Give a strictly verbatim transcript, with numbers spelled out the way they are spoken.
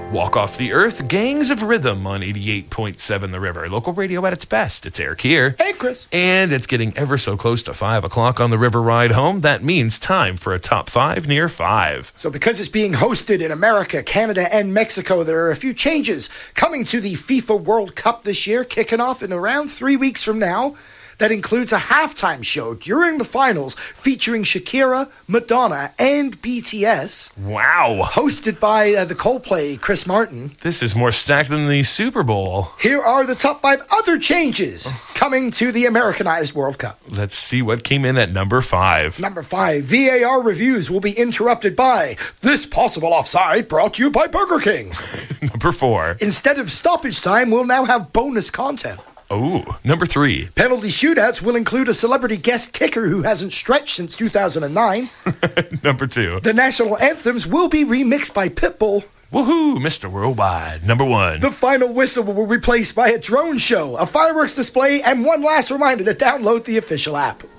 Walk Off the Earth, Gangs of Rhythm on eighty-eight point seven The River. Local radio at its best. It's Eric here. Hey, Chris. And it's getting ever so close to five o'clock on the River Ride Home. That means time for a top five near five. So because it's being hosted in America, Canada, and Mexico, there are a few changes coming to the FIFA World Cup this year, kicking off in around three weeks from now. That includes a halftime show during the finals featuring Shakira, Madonna, and B T S. Wow. Hosted by uh, the Coldplay, Chris Martin. This is more stacked than the Super Bowl. Here are the top five other changes coming to the Americanized World Cup. Let's see what came in at number five. Number five, V A R reviews will be interrupted by this possible offside brought to you by Burger King. Number four. Instead of stoppage time, we'll now have bonus content. Oh, number three. Penalty shootouts will include a celebrity guest kicker who hasn't stretched since two thousand nine. Number two. The national anthems will be remixed by Pitbull. Woohoo, Mister Worldwide. Number one. The final whistle will be replaced by a drone show, a fireworks display, and one last reminder to download the official app.